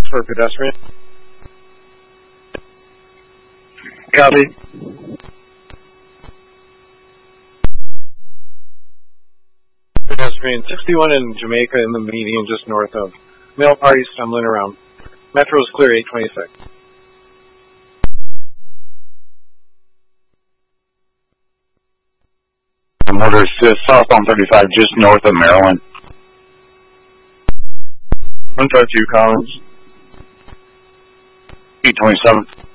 for pedestrian. Copy. Pedestrian 61 in Jamaica in the median just north of. Male party stumbling around. Metro is clear 826. Motor assist southbound 35 just north of Maryland. 152 Collins. 827.